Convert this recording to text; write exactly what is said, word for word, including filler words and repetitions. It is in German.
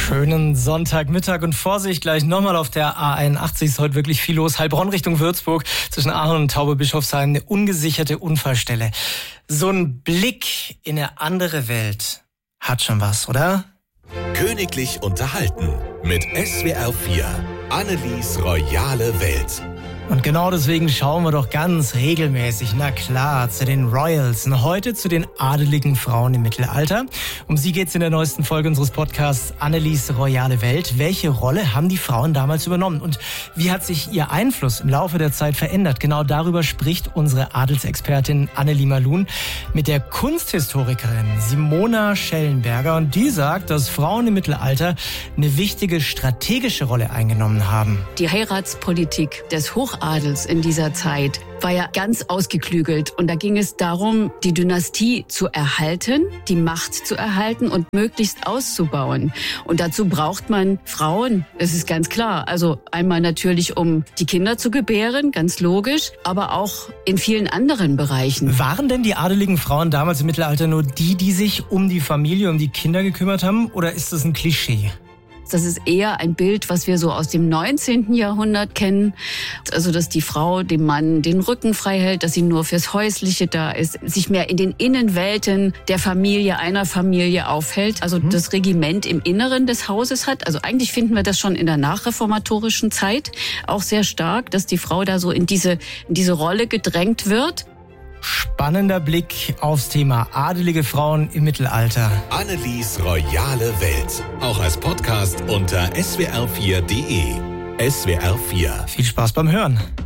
Schönen Sonntagmittag und Vorsicht, gleich nochmal auf der A einundachtzig ist heute wirklich viel los. Heilbronn Richtung Würzburg, zwischen Aachen und Tauberbischofsheim, eine ungesicherte Unfallstelle. So ein Blick in eine andere Welt hat schon was, oder? Königlich unterhalten mit S W R vier. Annelies royale Welt. Und genau deswegen schauen wir doch ganz regelmäßig, na klar, zu den Royals. Und heute zu den adeligen Frauen im Mittelalter. Um sie geht's in der neuesten Folge unseres Podcasts Annelies royale Welt. Welche Rolle haben die Frauen damals übernommen? Und wie hat sich ihr Einfluss im Laufe der Zeit verändert? Genau darüber spricht unsere Adelsexpertin Annelie Malun mit der Kunsthistorikerin Simona Schellenberger. Und die sagt, dass Frauen im Mittelalter eine wichtige strategische Rolle eingenommen haben. Die Heiratspolitik des Hochadels in dieser Zeit war ja ganz ausgeklügelt. Und da ging es darum, die Dynastie zu erhalten, die Macht zu erhalten und möglichst auszubauen. Und dazu braucht man Frauen, das ist ganz klar. Also einmal natürlich, um die Kinder zu gebären, ganz logisch, aber auch in vielen anderen Bereichen. Waren denn die adeligen Frauen damals im Mittelalter nur die, die sich um die Familie, um die Kinder gekümmert haben? Oder ist das ein Klischee? Das ist eher ein Bild, was wir so aus dem neunzehnten Jahrhundert kennen. Also, dass die Frau dem Mann den Rücken frei hält, dass sie nur fürs Häusliche da ist, sich mehr in den Innenwelten der Familie, einer Familie aufhält. Also mhm. das Regiment im Inneren des Hauses hat. Also eigentlich finden wir das schon in der nachreformatorischen Zeit auch sehr stark, dass die Frau da so in diese, in diese Rolle gedrängt wird. Spannender Blick aufs Thema adelige Frauen im Mittelalter. Annelies royale Welt. Auch als Podcast unter S W R vier punkt de. S W R vier. Viel Spaß beim Hören.